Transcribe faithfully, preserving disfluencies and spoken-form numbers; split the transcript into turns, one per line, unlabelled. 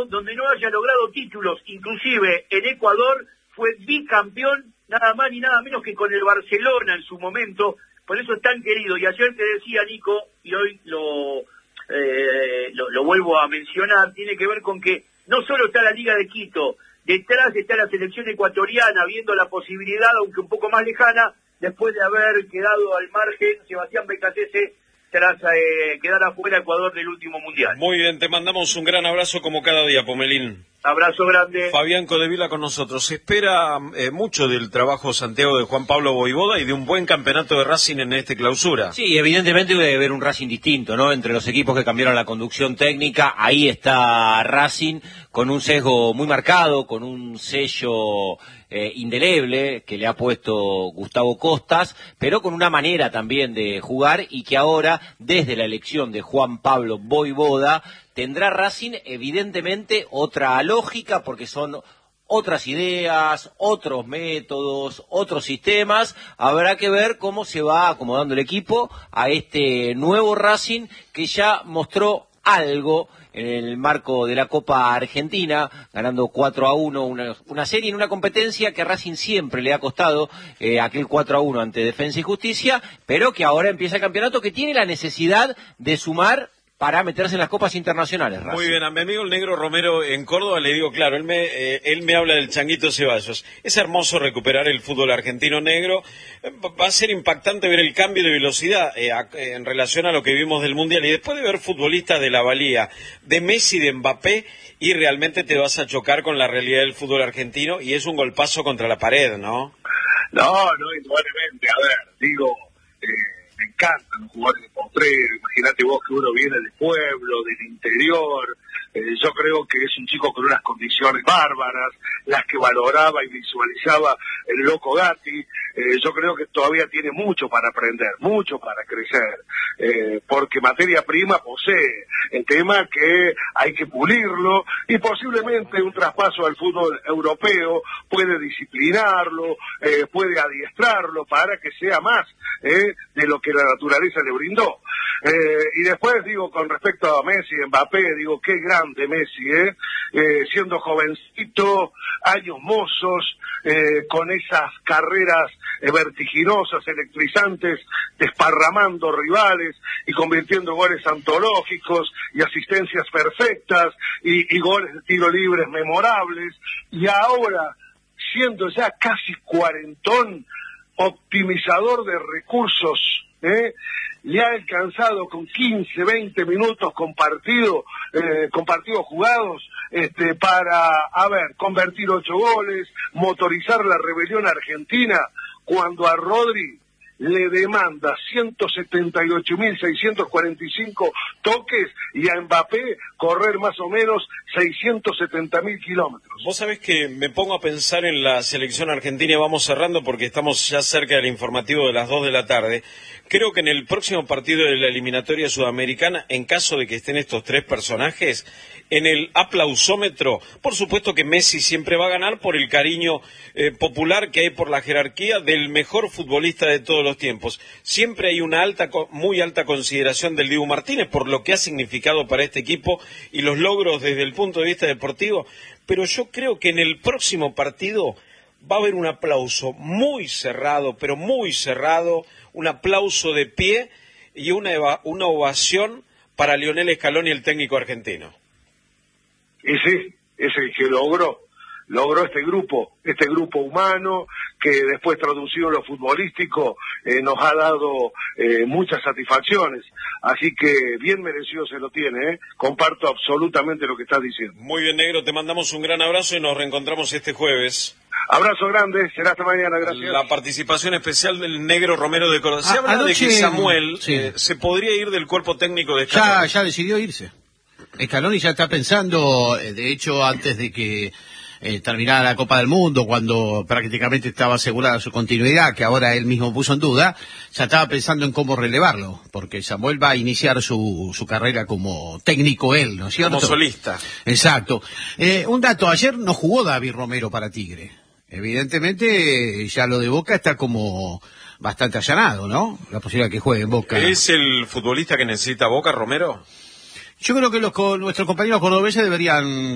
donde no haya logrado títulos, inclusive en Ecuador fue bicampeón nada más ni nada menos que con el Barcelona en su momento, por eso es tan querido. Y ayer te decía, Nico, y hoy lo, eh, lo, lo vuelvo a mencionar, tiene que ver con que no solo está la Liga de Quito, detrás está la selección ecuatoriana viendo la posibilidad, aunque un poco más lejana, después de haber quedado al margen Sebastián Becasese tras eh, quedar afuera Ecuador del último mundial.
Muy bien, te mandamos un gran abrazo como cada día, Pomelín.
Abrazo grande.
Fabián Codevila con nosotros. Se espera eh, mucho del trabajo, Santiago, de Juan Pablo Voivoda y de un buen campeonato de Racing en este clausura.
Sí, evidentemente debe haber un Racing distinto, ¿no? Entre los equipos que cambiaron la conducción técnica, ahí está Racing con un sesgo muy marcado, con un sello eh, indeleble que le ha puesto Gustavo Costas, pero con una manera también de jugar y que ahora, desde la elección de Juan Pablo Voivoda, tendrá Racing evidentemente otra lógica porque son otras ideas, otros métodos, otros sistemas. Habrá que ver cómo se va acomodando el equipo a este nuevo Racing que ya mostró algo en el marco de la Copa Argentina, ganando cuatro a uno una, una serie en una competencia que a Racing siempre le ha costado, eh, aquel cuatro a uno ante Defensa y Justicia, pero que ahora empieza el campeonato que tiene la necesidad de sumar para meterse en las copas internacionales. Racing.
Muy bien, a mi amigo el Negro Romero en Córdoba le digo, claro, él me eh, él me habla del Changuito Ceballos. Es hermoso recuperar el fútbol argentino, Negro. Va a ser impactante ver el cambio de velocidad eh, a, eh, en relación a lo que vimos del Mundial. Y después de ver futbolistas de la valía de Messi, de Mbappé, y realmente te vas a chocar con la realidad del fútbol argentino y es un golpazo contra la pared, ¿no?
No, no, indudablemente. A ver, digo... Eh... Me encantan los jugadores de potrero, imagínate vos que uno viene del pueblo, del interior, eh, yo creo que es un chico con unas condiciones bárbaras, las que valoraba y visualizaba el Loco Gatti, eh, yo creo que todavía tiene mucho para aprender, mucho para crecer, eh, porque materia prima posee, el tema que hay que pulirlo y posiblemente un traspaso al fútbol europeo puede disciplinarlo, eh, puede adiestrarlo para que sea más eh, de lo que la naturaleza le brindó. Eh, y después digo, con respecto a Messi, Mbappé, digo, qué grande Messi, ¿eh? eh siendo jovencito, años mozos, eh, con esas carreras eh, vertiginosas, electrizantes, desparramando rivales y convirtiendo goles antológicos y asistencias perfectas y, y goles de tiro libres memorables. Y ahora, siendo ya casi cuarentón, optimizador de recursos, ¿eh? le ha alcanzado con quince, veinte minutos con partido, eh, con partidos jugados, este, para, a ver, convertir ocho goles, motorizar la rebelión argentina, cuando a Rodri le demanda ciento setenta y ocho mil seiscientos cuarenta y cinco toques y a Mbappé correr más o menos seiscientos setenta mil kilómetros.
Vos sabés que me pongo a pensar en la selección argentina y vamos cerrando porque estamos ya cerca del informativo de las dos de la tarde. Creo que en el próximo partido de la eliminatoria sudamericana, en caso de que estén estos tres personajes, en el aplausómetro, por supuesto que Messi siempre va a ganar por el cariño eh, popular que hay por la jerarquía del mejor futbolista de todos los tiempos. Siempre hay una alta, muy alta consideración del Dibu Martínez por lo que ha significado para este equipo y los logros desde el punto de vista deportivo, pero yo creo que en el próximo partido va a haber un aplauso muy cerrado, pero muy cerrado, un aplauso de pie y una, eva- una ovación para Lionel Scaloni, el técnico argentino.
Ese es el que logró, logró este grupo, este grupo humano, que después traducido en lo futbolístico eh, nos ha dado eh, muchas satisfacciones, así que bien merecido se lo tiene, ¿eh? Comparto absolutamente lo que estás diciendo.
Muy bien, Negro, te mandamos un gran abrazo y nos reencontramos este jueves.
Abrazo grande, será hasta mañana, gracias.
La participación especial del Negro Romero de Córdoba. Se
A,
habla
anoche,
de que Samuel
sí.
eh, se podría ir del cuerpo técnico de
Ya,
Scaloni.
ya decidió irse. Scaloni ya está pensando, eh, de hecho, antes de que eh, terminara la Copa del Mundo, cuando prácticamente estaba asegurada su continuidad, que ahora él mismo puso en duda, ya estaba pensando en cómo relevarlo, porque Samuel va a iniciar su, su carrera como técnico él, ¿no es cierto?
Como solista.
Exacto. Eh, un dato, ayer no jugó David Romero para Tigre. Evidentemente, ya lo de Boca está como bastante allanado, ¿no? La posibilidad de que juegue en Boca.
¿Es el futbolista que necesita Boca, Romero?
Yo creo que los, nuestros compañeros cordobeses deberían